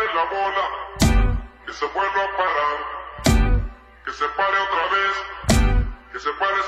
la bola, que se vuelva a parar, que se pare otra vez, que se pare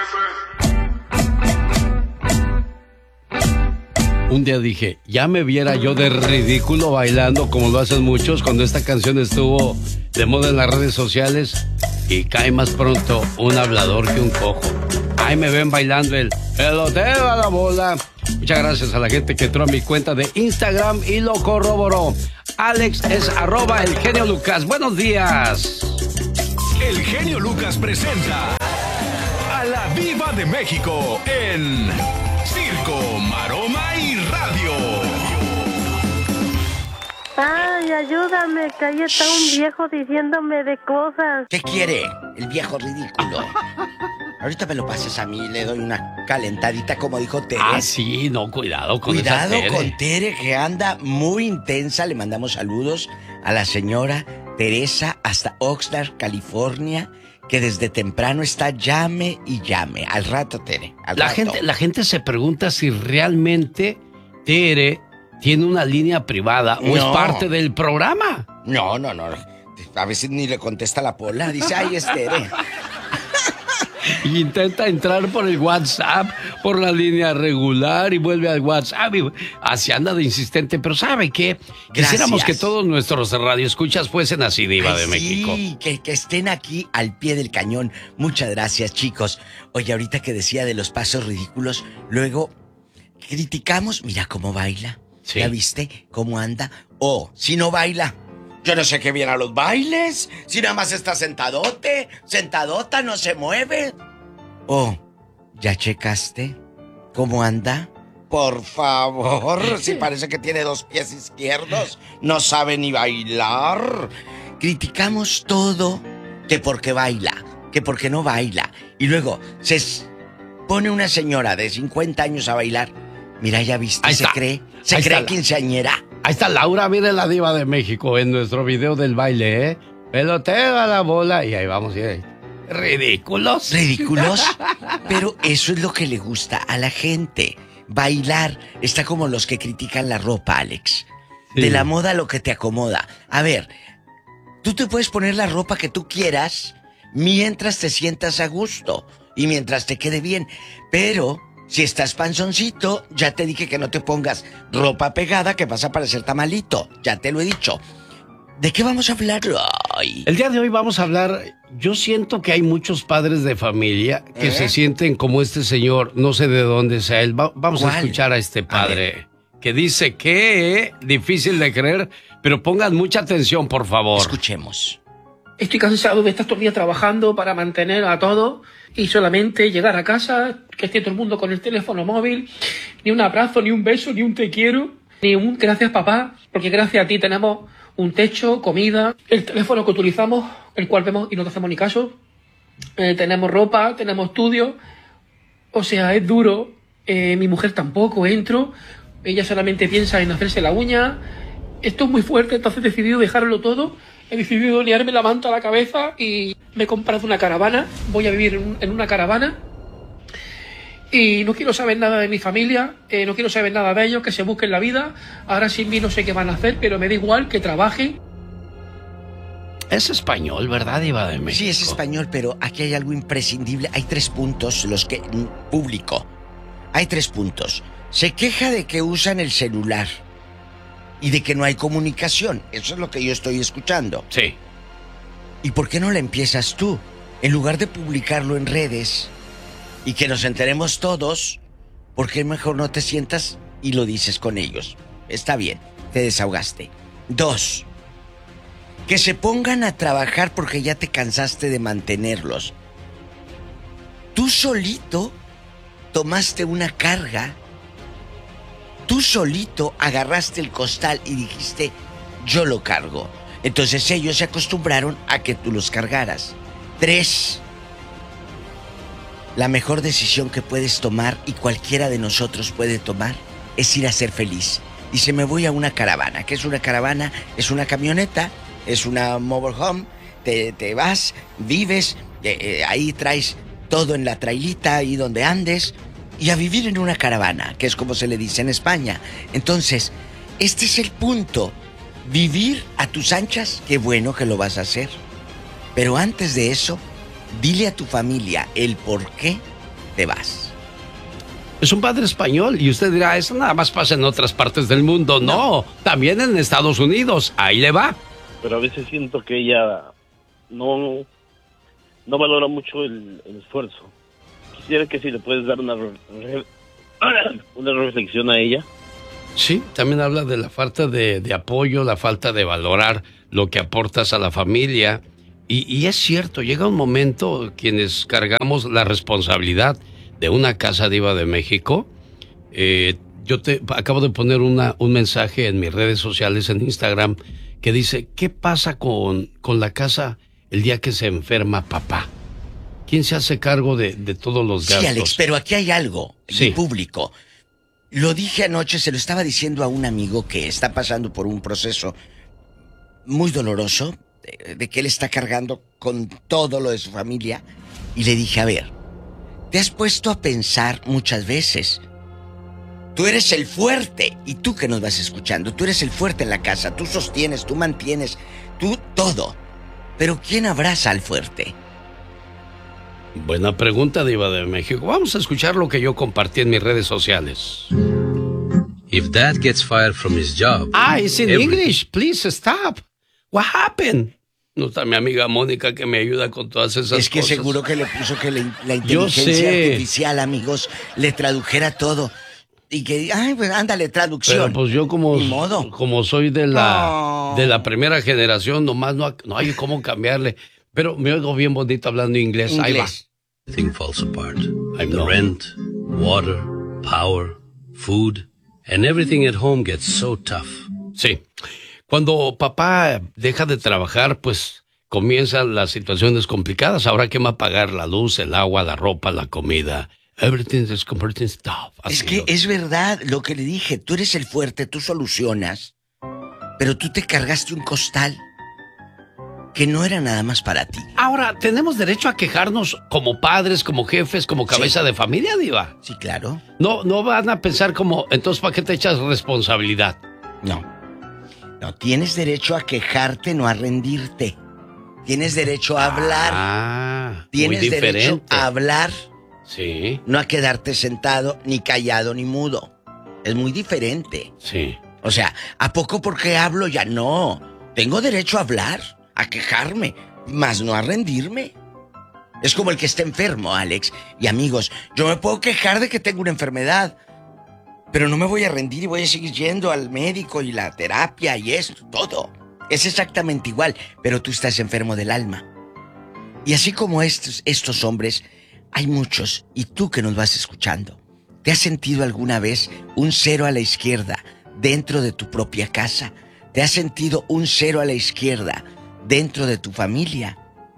7 veces. Un día dije, ya me viera yo de ridículo bailando como lo hacen muchos cuando esta canción estuvo de moda en las redes sociales, y cae más pronto un hablador que un cojo. Ahí me ven bailando el peloteo a la bola. Muchas gracias a la gente que entró a mi cuenta de Instagram y lo corroboró. Alex es @elgeniolucas. Buenos días. El genio Lucas presenta a la Diva de México en Circo, Maroma y Radio. Ay, ayúdame, que ahí está un viejo diciéndome de cosas. ¿Qué quiere el viejo ridículo? Ahorita me lo pases a mí, le doy una calentadita, como dijo Tere. Ah, sí, no, cuidado con esa Cuidado Tere. con Tere, que anda muy intensa. Le mandamos saludos a la señora Teresa hasta Oxnard, California, que desde temprano está llame y llame. Al rato, Tere, al rato. La gente se pregunta si realmente Tere tiene una línea privada o es parte del programa. No. A veces ni le contesta la Pola. Dice, ay, es Tere. Y intenta entrar por el WhatsApp, por la línea regular, y vuelve al WhatsApp. Y así anda de insistente. Pero ¿sabe qué? Quisiéramos que todos nuestros radioescuchas fuesen así, Diva de México. Sí, que estén aquí al pie del cañón. Muchas gracias, chicos. Oye, ahorita que decía de los pasos ridículos, luego criticamos, mira cómo baila. Sí. ¿Ya viste cómo anda? O, si no baila, yo no sé qué viene a los bailes. Si nada más está sentadote, sentadota, no se mueve. O, ¿ya checaste cómo anda? Por favor, si parece que tiene 2 pies izquierdos, no sabe ni bailar. Criticamos todo, que porque baila, que porque no baila. Y luego se pone una señora de 50 años a bailar. Mira, ya viste, se cree quinceañera. Ahí está Laura, mire la Diva de México en nuestro video del baile, ¿eh? Peloteo a la bola y ahí vamos. Ridículos. Ridículos. Pero eso es lo que le gusta a la gente. Bailar. Está como los que critican la ropa, Alex. Sí. De la moda lo que te acomoda. A ver, tú te puedes poner la ropa que tú quieras mientras te sientas a gusto y mientras te quede bien. Pero si estás panzoncito, ya te dije que no te pongas ropa pegada, que vas a parecer tamalito. Ya te lo he dicho. ¿De qué vamos a hablar hoy? El día de hoy vamos a hablar... Yo siento que hay muchos padres de familia que se sienten como este señor, no sé de dónde sea él. Vamos a escuchar a este padre que dice que difícil de creer, pero pongan mucha atención, por favor. Escuchemos. Estoy cansado de estar todo el día trabajando para mantener a todos y solamente llegar a casa, que esté todo el mundo con el teléfono móvil, ni un abrazo, ni un beso, ni un te quiero, ni un gracias papá, porque gracias a ti tenemos un techo, comida, el teléfono que utilizamos, el cual vemos y no te hacemos ni caso, tenemos ropa, tenemos estudio, o sea, es duro. Mi mujer tampoco, entro, ella solamente piensa en hacerse la uña. Esto es muy fuerte, entonces he decidido dejarlo todo. He decidido liarme la manta a la cabeza y me he comprado una caravana. Voy a vivir en una caravana. Y no quiero saber nada de mi familia, no quiero saber nada de ellos, que se busquen la vida. Ahora sin mí no sé qué van a hacer, pero me da igual que trabajen. Es español, ¿verdad, Diva de México? Sí, es español, pero aquí hay algo imprescindible. Hay 3 puntos, los que... Público. Hay 3 puntos. Se queja de que usan el celular y de que no hay comunicación. Eso es lo que yo estoy escuchando. Sí. ¿Y por qué no la empiezas tú? En lugar de publicarlo en redes y que nos enteremos todos, ¿por qué mejor no te sientas y lo dices con ellos? Está bien, te desahogaste. 2, que se pongan a trabajar porque ya te cansaste de mantenerlos. Tú solito tomaste una carga. Tú solito agarraste el costal y dijiste, yo lo cargo. Entonces ellos se acostumbraron a que tú los cargaras. 3, la mejor decisión que puedes tomar y cualquiera de nosotros puede tomar es ir a ser feliz. Dice, me voy a una caravana. ¿Qué es una caravana? Es una camioneta, es una mobile home. Te vas, vives, ahí traes todo en la trailita, ahí donde andes, y a vivir en una caravana, que es como se le dice en España. Entonces, este es el punto vivir a tus anchas, qué bueno que lo vas a hacer. Pero antes de eso, dile a tu familia el por qué te vas. Es un padre español y usted dirá, eso nada más pasa en otras partes del mundo. No, también en Estados Unidos. Ahí le va. Pero a veces siento que ella no valora mucho el esfuerzo. Quisiera que si le puedes dar una reflexión a ella. Sí, también habla de la falta de apoyo, la falta de valorar lo que aportas a la familia. Y es cierto, llega un momento quienes cargamos la responsabilidad de una casa diva de México. Yo te acabo de poner un mensaje en mis redes sociales, en Instagram, que dice, ¿qué pasa con la casa el día que se enferma papá? ¿Quién se hace cargo de todos los gastos? Sí, Alex, pero aquí hay algo, sí. Público. Lo dije anoche, se lo estaba diciendo a un amigo que está pasando por un proceso muy doloroso, de que él está cargando con todo lo de su familia, y le dije, a ver, ¿te has puesto a pensar muchas veces? Tú eres el fuerte, y tú que nos vas escuchando, tú eres el fuerte en la casa, tú sostienes, tú mantienes, tú todo. Pero ¿quién abraza al fuerte? Buena pregunta, diva de México. Vamos a escuchar lo que yo compartí en mis redes sociales. If dad gets fired from his job... it's in English. Please stop. What happened? No está mi amiga Mónica que me ayuda con todas esas cosas. Es que seguro que le puso que la inteligencia artificial, amigos, le tradujera todo. Y que, pues ándale, traducción. Pero pues yo como soy de la primera generación, nomás no hay cómo cambiarle. Pero me oigo bien bonito hablando inglés. Ahí va. Everything falls apart. The rent, water, power, food, and everything at home gets so tough. Sí. Cuando papá deja de trabajar, pues comienzan las situaciones complicadas. Ahora, ¿quién va a pagar la luz, el agua, la ropa, la comida? Everything is completely tough. Es que es verdad lo que le dije. Tú eres el fuerte, tú solucionas. Pero tú te cargaste un costal que no era nada más para ti. Ahora, ¿tenemos derecho a quejarnos como padres, como jefes, como cabeza de familia, diva? Sí, claro. No van a pensar como, entonces, ¿para qué te echas responsabilidad? No, tienes derecho a quejarte, no a rendirte. Tienes derecho a hablar. Tienes muy derecho diferente. a hablar. Sí. No a quedarte sentado, ni callado, ni mudo. Es muy diferente. Sí. O sea, ¿a poco porque hablo ya no? Tengo derecho a hablar, a quejarme, más no a rendirme. Es como el que está enfermo, Alex. Y amigos, yo me puedo quejar de que tengo una enfermedad, pero no me voy a rendir y voy a seguir yendo al médico y la terapia y esto, todo. Es exactamente igual, pero tú estás enfermo del alma. Y así como estos hombres, hay muchos, y tú que nos vas escuchando, ¿te has sentido alguna vez un cero a la izquierda dentro de tu propia casa? ¿Te has sentido un cero a la izquierda dentro de tu familia?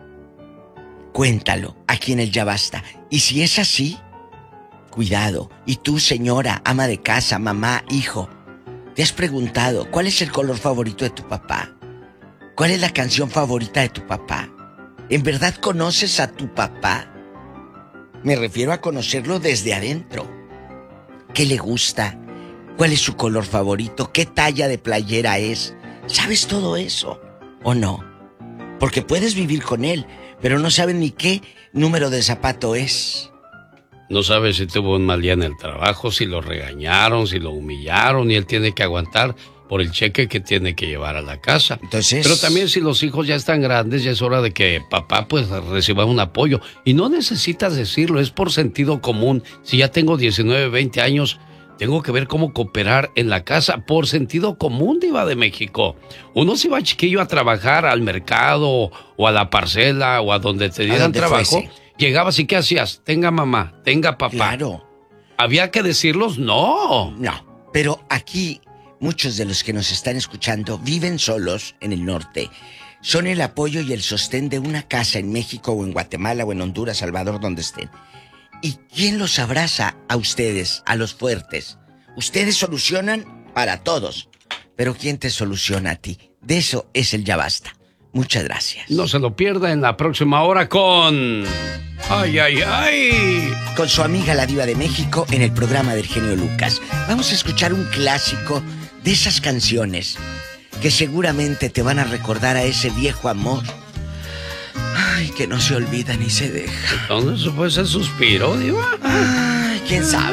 Cuéntalo aquí en el Ya Basta. Y si es así, cuidado. Y tú, señora, ama de casa, mamá, hijo, ¿te has preguntado cuál es el color favorito de tu papá? ¿Cuál es la canción favorita de tu papá? ¿En verdad conoces a tu papá? Me refiero a conocerlo desde adentro. ¿Qué le gusta? ¿Cuál es su color favorito? ¿Qué talla de playera es? ¿Sabes todo eso o no? Porque puedes vivir con él, pero no sabes ni qué número de zapato es. No sabes si tuvo un mal día en el trabajo, si lo regañaron, si lo humillaron y él tiene que aguantar por el cheque que tiene que llevar a la casa. Entonces... Pero también si los hijos ya están grandes, ya es hora de que papá pues reciba un apoyo. Y no necesitas decirlo, es por sentido común. Si ya tengo 19, 20 años, tengo que ver cómo cooperar en la casa por sentido común, diva de México. Uno se iba chiquillo a trabajar al mercado o a la parcela o a donde te dieran trabajo. Fuese. Llegabas y ¿qué hacías? Tenga mamá, tenga papá. Claro. ¿Había que decirlos? No. No, pero aquí muchos de los que nos están escuchando viven solos en el norte. Son el apoyo y el sostén de una casa en México o en Guatemala o en Honduras, Salvador, donde estén. ¿Y quién los abraza a ustedes, a los fuertes? Ustedes solucionan para todos, pero ¿quién te soluciona a ti? De eso es el Ya Basta. Muchas gracias. No se lo pierda en la próxima hora con... ¡Ay, ay, ay! Con su amiga la Diva de México en el programa del genio Lucas. Vamos a escuchar un clásico de esas canciones que seguramente te van a recordar a ese viejo amor. Ay, que no se olvida ni se deja. ¿Dónde se fue ese suspiro, Diva? Ay, quién sabe.